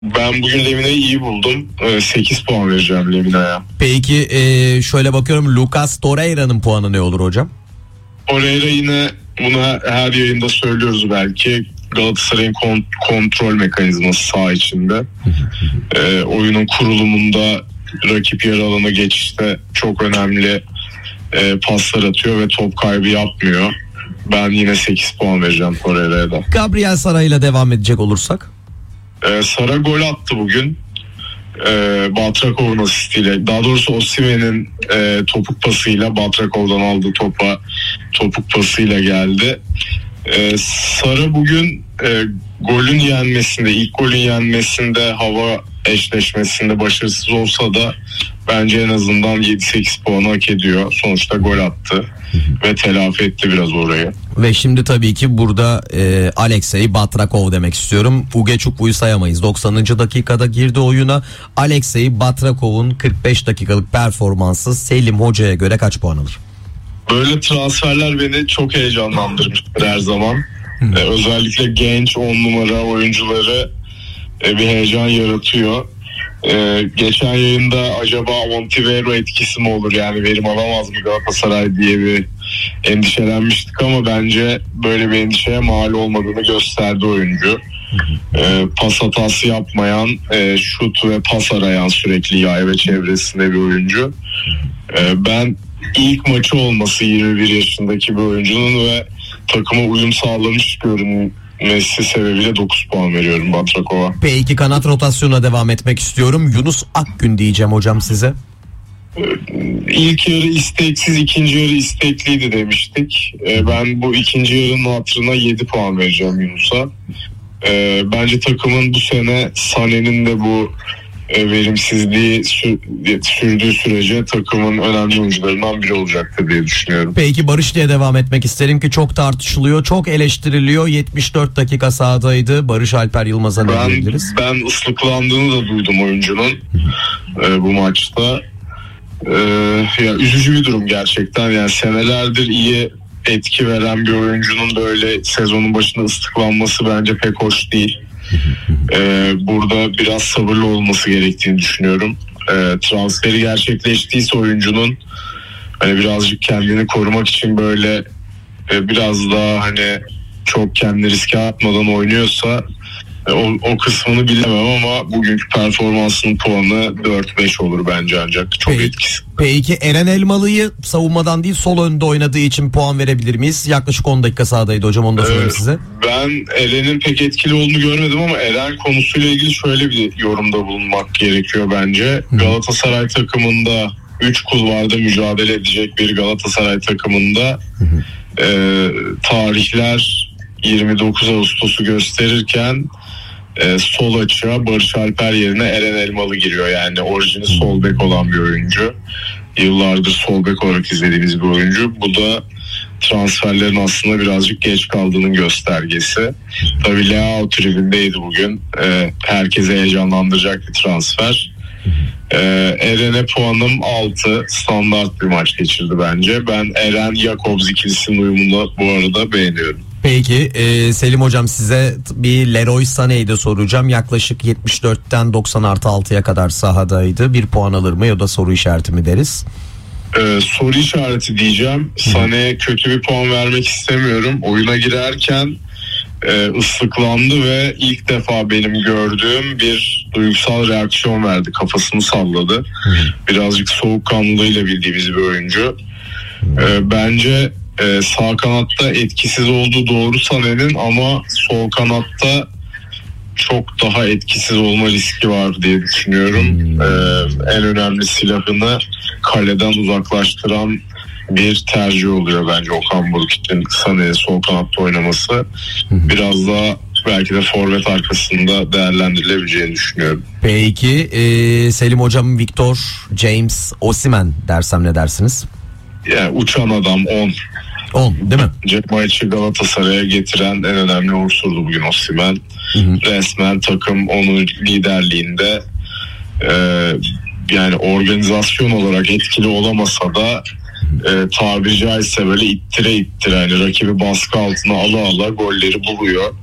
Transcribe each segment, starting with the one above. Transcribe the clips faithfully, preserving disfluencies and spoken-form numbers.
Ben bugün Lemina'yı iyi buldum. sekiz puan vereceğim Lemina'ya. Peki e, şöyle bakıyorum, Lucas Torreira'nın puanı ne olur hocam? Torreira yine, buna her yayında söylüyoruz belki, Galatasaray'ın kont- kontrol mekanizması saha içinde. e, oyunun kurulumunda, rakip yarı alana geçişte çok önemli e, paslar atıyor ve top kaybı yapmıyor. Ben yine sekiz puan vereceğim Torreira'ya da. Gabriel Sara ile devam edecek olursak? Ee, Sara gol attı bugün. Ee, Batrakov'un asistiyle, daha doğrusu Osimhen'in e, topuk pasıyla, Batrakov'dan aldığı topa topuk pasıyla geldi. Ee, Sara bugün e, golün yenmesinde, ilk golün yenmesinde, hava eşleşmesinde başarısız olsa da bence en azından yedi sekiz puanı hak ediyor. Sonuçta gol attı ve telafi etti biraz orayı. Ve şimdi tabii ki burada e, Alexey Batrakov demek istiyorum. Ugeçukvu'yu sayamayız. doksanıncı dakikada girdi oyuna. Alexey Batrakov'un kırk beş dakikalık performansı Selim Hoca'ya göre kaç puan alır? Böyle transferler beni çok heyecanlandırmıştır her zaman. ee, özellikle genç on numara oyuncuları e, bir heyecan yaratıyor. Ee, geçen yayında acaba Montivero etkisi mi olur, yani verim alamaz mı Galatasaray diye bir endişelenmiştik ama bence böyle bir endişeye mal olmadığını gösterdi oyuncu. Ee, pas hatası yapmayan, e, şut ve pas arayan, sürekli yay ve çevresinde bir oyuncu. Ee, ben ilk maçı olması yirmi bir yaşındaki bir oyuncunun ve takıma uyum sağlamış görünmesi sebebiyle dokuz puan veriyorum Batrakov'a. Peki kanat rotasyona devam etmek istiyorum. Yunus Akgün diyeceğim hocam size. İlk yarı isteksiz, ikinci yarı istekliydi demiştik. Ee, ben bu ikinci yarının hatırına yedi puan vereceğim Yunus'a. Ee, bence takımın bu sene Sané'nin de bu e, verimsizliği sür- sürdüğü sürece takımın önemli oyuncularından biri olacaktır diye düşünüyorum. Peki Barış diye devam etmek isterim ki çok tartışılıyor, çok eleştiriliyor. yetmiş dört dakika sahadaydı. Barış Alper Yılmaz'a ne Ben, diyebiliriz? ben ıslıklandığını da duydum oyuncunun e, bu maçta. E, ya üzücü bir durum gerçekten. Yani senelerdir iyi etki veren bir oyuncunun böyle sezonun başında ıslıklanması bence pek hoş değil. Ee, burada biraz sabırlı olması gerektiğini düşünüyorum. Ee, transferi gerçekleştiyse oyuncunun hani birazcık kendini korumak için böyle e, biraz daha hani çok kendini riske atmadan oynuyorsa e, o, o kısmını bilemem ama bugünkü performansının puanı dört beş olur bence, ancak çok Peki. etkisi. Peki Eren Elmalı'yı savunmadan değil sol önde oynadığı için puan verebilir miyiz? Yaklaşık on dakika sahadaydı hocam, onu da söyleyeyim Ee, size. Ben Eren'in pek etkili olduğunu görmedim ama Eren konusuyla ilgili şöyle bir yorumda bulunmak gerekiyor bence. Hı. Galatasaray takımında üç kulvarda mücadele edecek bir Galatasaray takımında e, tarihler yirmi dokuz Ağustos'u gösterirken e, sol açığa Barış Alper yerine Eren Elmalı giriyor. Yani orijini sol bek olan bir oyuncu. Yıllardır sol bek olarak izlediğimiz bir oyuncu. Bu da transferlerin aslında birazcık geç kaldığının göstergesi. Tabii Leao tribündeydi bugün. Ee, herkese heyecanlandıracak bir transfer. Ee, Eren'e puanım altı. Standart bir maç geçirdi bence. Ben Eren-Jakobs ikilisinin uyumunu bu arada beğeniyorum. Peki e, Selim hocam, size bir Leroy Sané'yi de soracağım. Yaklaşık yetmiş dörtten doksan artı altıya kadar sahadaydı. Bir puan alır mı ya da soru işareti mi deriz? Ee, soru işareti diyeceğim. Sané'ye kötü bir puan vermek istemiyorum. Oyuna girerken e, ıslıklandı ve ilk defa benim gördüğüm bir duygusal reaksiyon verdi. Kafasını salladı. Hı. Birazcık soğukkanlılığıyla bildiğimiz bir oyuncu. E, bence e, sağ kanatta etkisiz olduğu doğru Sané'nin, ama sol kanatta çok daha etkisiz olma riski var diye düşünüyorum. Hmm. Ee, en önemli silahını kaleden uzaklaştıran bir tercih oluyor bence Okan Buruk için Sané'nin sol kanatta oynaması. Hmm. Biraz daha belki de forvet arkasında değerlendirilebileceğini düşünüyorum. Peki e, Selim hocam, Victor, James, Osimhen dersem ne dersiniz? Yani uçan adam on. on değil mi? Jack maçı Galatasaray'a getiren en önemli unsurdu bugün Osimhen. Hı hı. Resmen takım onun liderliğinde e, yani organizasyon olarak etkili olamasa da e, tabiri caizse böyle ittire ittire, yani rakibi baskı altına ala ala golleri buluyor.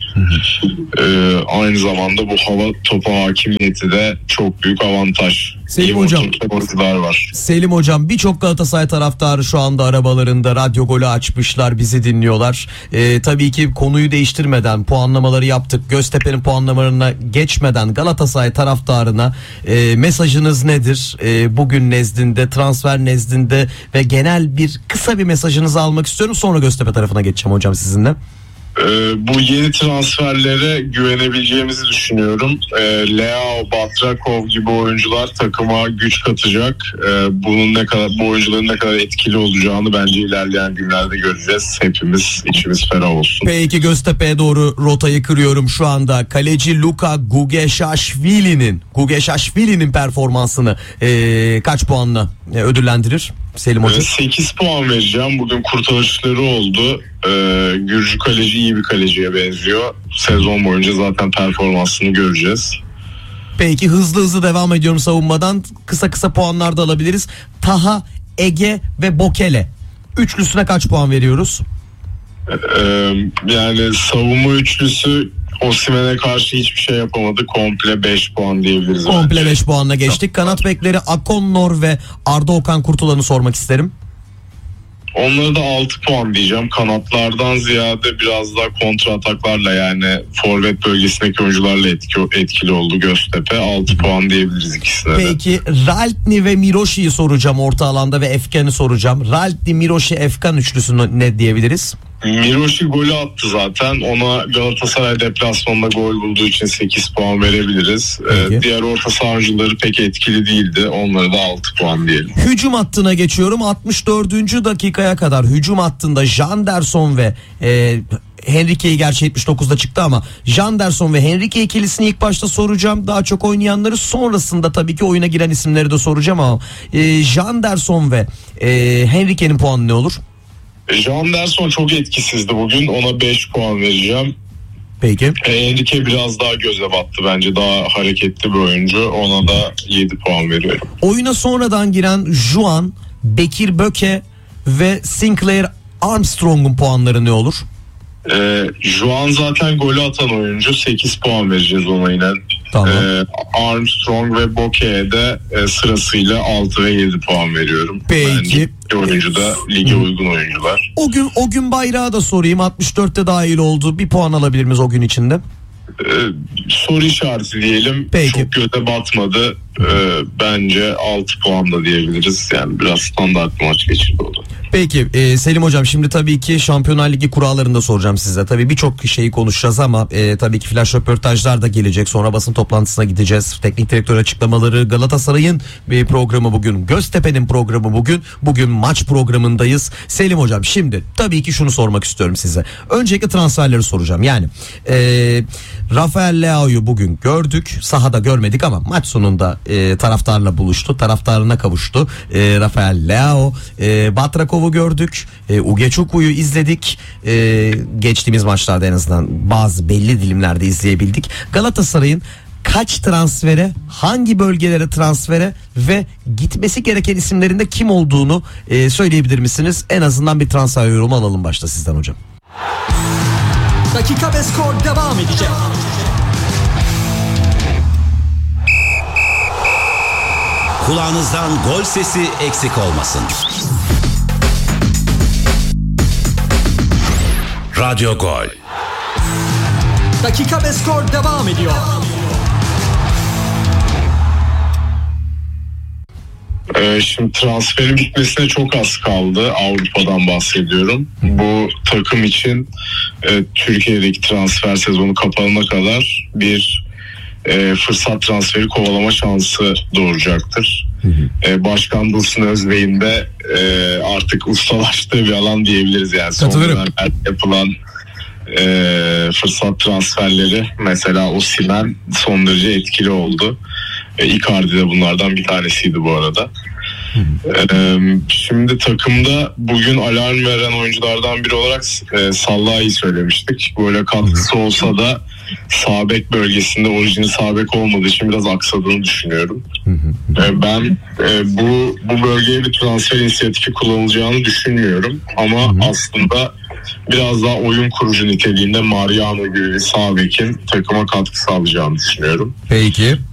Ee, aynı zamanda bu hava topu hakimiyeti de çok büyük avantaj. Selim İyi hocam. oyuncular var. Selim hocam, birçok Galatasaray taraftarı şu anda arabalarında radyo golü açmışlar, bizi dinliyorlar. Ee, tabii ki konuyu değiştirmeden puanlamaları yaptık. Göztepe'nin puanlamalarına geçmeden Galatasaray taraftarına e, mesajınız nedir? E, bugün nezdinde, transfer nezdinde ve genel bir kısa bir mesajınızı almak istiyorum. Sonra Göztepe tarafına geçeceğim hocam sizinle. Ee, bu yeni transferlere güvenebileceğimizi düşünüyorum. Ee, Leao, Batrakov gibi oyuncular takıma güç katacak. Ee, bunun ne kadar, bu oyuncuların ne kadar etkili olacağını bence ilerleyen günlerde göreceğiz. Hepimiz içimiz ferah olsun. Peki Göztepe'ye doğru rotayı kırıyorum şu anda. Kaleci Luka Gugeşaşvili'nin Gugeşaşvili'nin performansını ee, kaç puanla e, ödüllendirir Selim Hoca? sekiz puan vereceğim. Bugün kurtarışları oldu. Ee, Gürcü kaleci iyi bir kaleciye benziyor. Sezon boyunca zaten performansını göreceğiz. Peki hızlı hızlı devam ediyorum savunmadan. Kısa kısa puanlar da alabiliriz. Taha, Ege ve Bokele. Üçlüsüne kaç puan veriyoruz? Ee, yani savunma üçlüsü Osimhen'e karşı hiçbir şey yapamadı. Komple beş puan diyebiliriz. Komple beş puanla geçtik. Kanat bekleri Akonnor ve Arda Okan Kurtulan'ı sormak isterim. Onlara da altı puan diyeceğim. Kanatlardan ziyade biraz daha kontra ataklarla, yani forvet bölgesindeki oyuncularla etki, etkili oldu Göztepe. altı puan diyebiliriz ikisine de. Peki Raltni ve Miroşi'yi soracağım orta alanda ve Efkan'ı soracağım. Raltni, Miroşi, Efkan üçlüsünü ne diyebiliriz? Miroşi golü attı zaten. Ona Galatasaray deplasmanında gol bulduğu için sekiz puan verebiliriz. Ee, diğer orta saha oyuncuları pek etkili değildi. Onlara da altı puan diyelim. Hücum hattına geçiyorum. altmış dördüncü dakikaya kadar hücum hattında Janderson ve e, Henrique'yi gerçi yetmiş dokuzda çıktı ama Janderson ve Henrique ikilisini ilk başta soracağım. Daha çok oynayanları, sonrasında tabii ki oyuna giren isimleri de soracağım ama e, Janderson ve e, Henrique'nin puanı ne olur? Janderson çok etkisizdi bugün. Ona beş puan vereceğim. Peki. Henrique biraz daha göze battı bence. Daha hareketli bir oyuncu. Ona da yedi puan veriyorum. Oyuna sonradan giren Juan, Bekir Böke ve Sinclair Armstrong'un puanları ne olur? Ee, Juan zaten golü atan oyuncu. sekiz puan vereceğiz ona yine. Tamam. Ee, Armstrong ve Boke'ye de e, sırasıyla altı ve yedi puan veriyorum. Peki. Bence oyuncu da lige uygun oyuncular. O gün o gün bayrağı da sorayım. altmış dörtte dahil oldu. Bir puan alabilir miyiz o gün içinde? Ee, soru işareti diyelim. Peki. Çok göze batmadı. Ee, bence altı puan da diyebiliriz. Yani biraz standart maç geçirdi oldu. Peki e, Selim hocam, şimdi tabii ki Şampiyonlar Ligi kurallarını da soracağım size. Tabii birçok şeyi konuşacağız ama e, tabii ki flash röportajlar da gelecek. Sonra basın toplantısına gideceğiz. Teknik direktör açıklamaları, Galatasaray'ın bir programı bugün, Göztepe'nin programı bugün. Bugün maç programındayız. Selim hocam, şimdi tabii ki şunu sormak istiyorum size. Öncelikle transferleri soracağım. Yani e, Rafael Leao'yu bugün gördük. Sahada görmedik ama maç sonunda e, taraftarla buluştu. Taraftarına kavuştu. E, Rafael Leao, e, Batrakov'u gördük. E, Ugeçuku'yu izledik. E, geçtiğimiz maçlarda en azından bazı belli dilimlerde izleyebildik. Galatasaray'ın kaç transfere, hangi bölgelere transfere ve gitmesi gereken isimlerin de kim olduğunu e, söyleyebilir misiniz? En azından bir transfer yorumu alalım başta sizden hocam. Dakika ve skor devam edecek. Kulağınızdan gol sesi eksik olmasın. Radyo Gol. Dakika ve skor devam ediyor. Ee, şimdi transferin bitmesine çok az kaldı. Avrupa'dan bahsediyorum. Bu takım için e, Türkiye'deki transfer sezonu kapanana kadar bir e, fırsat transferi kovalama şansı doğuracaktır. Hı hı. E, Başkan Dursun Özbey'in de e, artık ustalaştığı bir alan diyebiliriz. Yani son dönemlerde yapılan e, fırsat transferleri, mesela Osimhen son derece etkili oldu. E, Icardi de bunlardan bir tanesiydi bu arada. Ee, şimdi takımda bugün alarm veren oyunculardan biri olarak e, Salah'ı söylemiştik. Böyle katkısı olsa da sağ bek bölgesinde orijinal sağ bek olmadığı için biraz aksadığını düşünüyorum. Ee, ben e, bu bu bölgeye bir transfer inisiyatifi kullanılacağını düşünmüyorum. Ama aslında biraz daha oyun kurucu niteliğinde Mariano gibi bir sağ bekin takıma katkı sağlayacağını düşünüyorum. Peki.